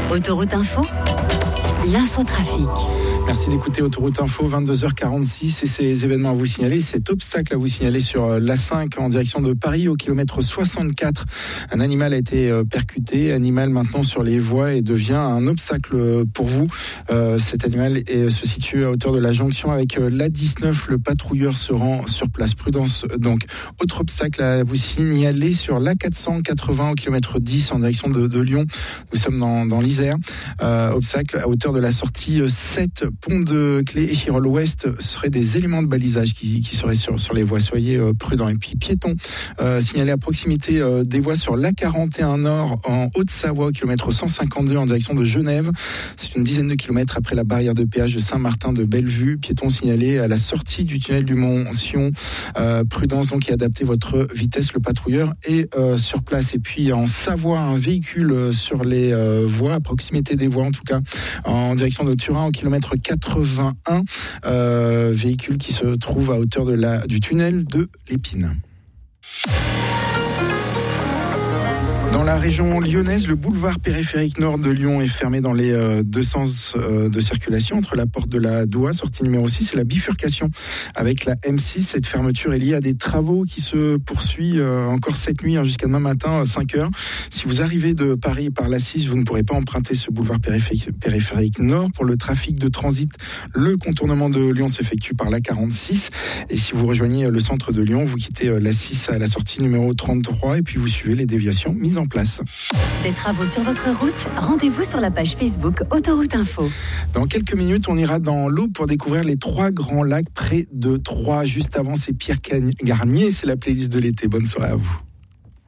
Autoroute Info, l'infotrafic. Merci d'écouter Autoroute Info, 22h46 et ces événements à vous signaler, cet obstacle à vous signaler sur l'A5 en direction de Paris au kilomètre 64. Un animal a été percuté, animal maintenant sur les voies et devient un obstacle pour vous. Cet animal se situe à hauteur de la jonction avec l'A19. Le patrouilleur se rend sur place. Prudence donc. Autre obstacle à vous signaler sur l'A480 au kilomètre 10 en direction de Lyon. Nous sommes dans l'Isère. Obstacle à hauteur de la sortie 7. Pont de Clé et Chirol Ouest seraient des éléments de balisage qui seraient sur les voies. Soyez prudents. Et puis piétons signalés à proximité des voies sur l'A41 Nord en Haute-Savoie au kilomètre 152 en direction de Genève. C'est une dizaine de kilomètres après la barrière de péage de Saint-Martin de Bellevue. Piétons signalés à la sortie du tunnel du Mont-Sion. Prudence donc et adaptez votre vitesse. Le patrouilleur est sur place. Et puis en Savoie, un véhicule sur les voies, à proximité des voies en tout cas, en direction de Turin au kilomètre 81, véhicule qui se trouve à hauteur du tunnel de l'Épine. Dans la région lyonnaise, le boulevard périphérique nord de Lyon est fermé dans les deux sens de circulation entre la porte de la Doua, sortie numéro 6, et la bifurcation avec la M6. Cette fermeture est liée à des travaux qui se poursuivent encore cette nuit jusqu'à demain matin à 5h. Si vous arrivez de Paris par la 6, vous ne pourrez pas emprunter ce boulevard périphérique nord. Pour le trafic de transit, le contournement de Lyon s'effectue par la 46. Et si vous rejoignez le centre de Lyon, vous quittez la 6 à la sortie numéro 33 et puis vous suivez les déviations mises en place. Des travaux sur votre route, rendez-vous sur la page Facebook Autoroute Info. Dans quelques minutes, on ira dans l'Aube pour découvrir les 3 grands lacs près de Troyes. Juste avant, c'est Pierre Garnier, c'est la playlist de l'été. Bonne soirée à vous.